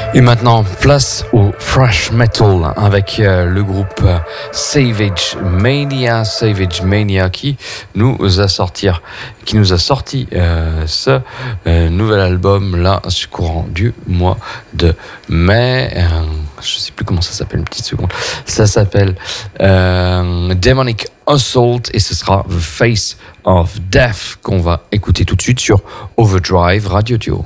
Et maintenant, place au thrash metal avec le groupe Savage Mania qui nous a sorti ce nouvel album là, courant du mois de mai. Je sais plus comment ça s'appelle, une petite seconde. Ça s'appelle Demonic Assault et ce sera The Face of Death qu'on va écouter tout de suite sur Overdrive Radio Duo.